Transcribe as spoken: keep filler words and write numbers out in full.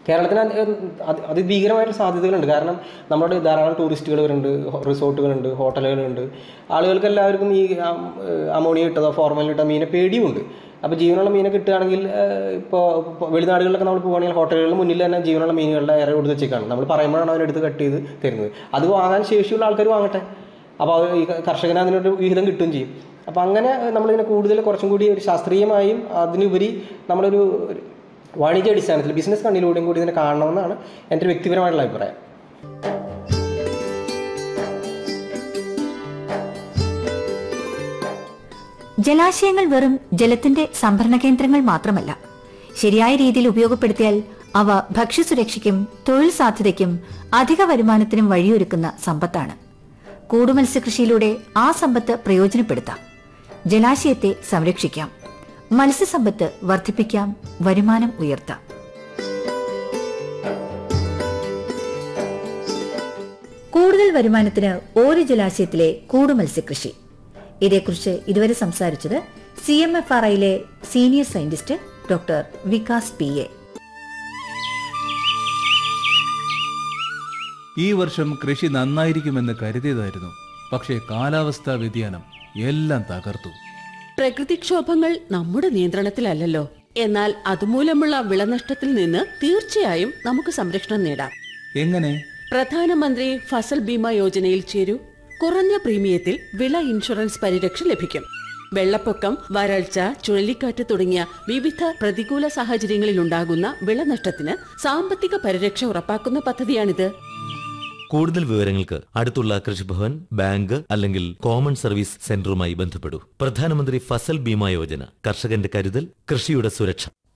കേരളത്തിന് അതിഭീകരമായിട്ടുള്ള സാധ്യതകളുണ്ട്. കാരണം നമ്മുടെ ധാരാളം ടൂറിസ്റ്റുകൾ വരുന്നുണ്ട്, റിസോർട്ടുകളുണ്ട്, ഹോട്ടലുകളുണ്ട്. ആളുകൾക്ക് എല്ലാവർക്കും ഈ അമോണിയ ഇട്ടതോ ഫോർമലിൻ ഇട്ട മീനെ പേടിയുമുണ്ട്. അപ്പോൾ ജീവനുള്ള മീനെ കിട്ടുകയാണെങ്കിൽ ഇപ്പോൾ വെളിനാടുകളിലൊക്കെ നമ്മൾ പോകുകയാണെങ്കിൽ ഹോട്ടലുകളുടെ മുന്നിൽ തന്നെ ജീവനുള്ള മീനുകളുടെ ഇര കൊടുത്ത് വെച്ചേക്കാണ്. നമ്മൾ പറയുമ്പോഴാണ് അവരെടുത്ത് കട്ട് ചെയ്ത് തരുന്നത്. അത് വാങ്ങാൻ ശേഷിയുള്ള ആൾക്കാർ വാങ്ങട്ടെ, അപ്പോൾ ഈ കർഷകന് അതിനൊരു വിഹിതം കിട്ടുകയും ചെയ്യും. അപ്പോൾ അങ്ങനെ നമ്മളിതിനെ കൂടുതൽ കുറച്ചും കൂടി ഒരു ശാസ്ത്രീയമായും അതിനുപരി നമ്മളൊരു വാണിജ്യ അടിസ്ഥാനത്തിൽ ബിസിനസ് കണ്ണിലൂടെയും കൂടി ഇതിനെ കാണണമെന്നാണ് എൻ്റെ ഒരു വ്യക്തിപരമായിട്ടുള്ള അഭിപ്രായം. ജലാശയങ്ങൾ വെറും ജലത്തിന്റെ സംഭരണ കേന്ദ്രങ്ങൾ മാത്രമല്ല, ശരിയായ രീതിയിൽ ഉപയോഗപ്പെടുത്തിയാൽ അവ ഭക്ഷ്യസുരക്ഷയ്ക്കും തൊഴിൽ സാധ്യതയ്ക്കും അധിക വരുമാനത്തിനും വഴിയൊരുക്കുന്ന സമ്പത്താണ്. കൂടുമത്സ്യകൃഷിയിലൂടെ ആ സമ്പത്ത് പ്രയോജനപ്പെടുത്താം, ജലാശയത്തെ സംരക്ഷിക്കാം, മത്സ്യസമ്പത്ത് വർദ്ധിപ്പിക്കാം, വരുമാനം ഉയർത്താം. കൂടുതൽ വരുമാനത്തിന് ഓരോ ജലാശയത്തിലെ കൂടുമത്സ്യകൃഷി. ഇതേക്കുറിച്ച് ഇതുവരെ സംസാരിച്ചത് C M F R ഐയിലെ senior scientist doctor Vikas P A. ഈ വർഷം കൃഷി നന്നായിരിക്കുമെന്ന് കരുതിയതായിരുന്നു. പക്ഷേ കാലാവസ്ഥാ വ്യതിയാനം എല്ലാം തകർത്തു. പ്രകൃതിക്ഷോഭങ്ങൾ നമ്മുടെ നിയന്ത്രണത്തിലല്ലല്ലോ. എന്നാൽ അതുമൂലമുള്ള വിളനഷ്ടത്തിൽ നിന്ന് തീർച്ചയായും നമുക്ക് സംരക്ഷണം നേടാം. എങ്ങനെ? പ്രധാനമന്ത്രി ഫസൽ ബീമ യോജനയിൽ ചേരൂ. കുറഞ്ഞ പ്രീമിയത്തിൽ വിള ഇൻഷുറൻസ് പരിരക്ഷ ലഭിക്കും. വെള്ളപ്പൊക്കം, വരൾച്ച, ചുഴലിക്കാറ്റ് തുടങ്ങിയ വിവിധ പ്രതികൂല സാഹചര്യങ്ങളിൽ ഉണ്ടാകുന്ന വിളനഷ്ടത്തിന് സാമ്പത്തിക പരിരക്ഷ ഉറപ്പാക്കുന്ന പദ്ധതിയാണിത്. കൂടുതൽ വിവരങ്ങൾക്ക് അടുത്തുള്ള കൃഷിഭവൻ, ബാങ്ക് അല്ലെങ്കിൽ കോമൺ സർവീസ് സെന്ററുമായി ബന്ധപ്പെടൂ. പ്രധാനമന്ത്രി ഫസൽ ബീമ യോജന, കർഷകന്റെ കരുതൽ, കൃഷിയുടെ സുരക്ഷ.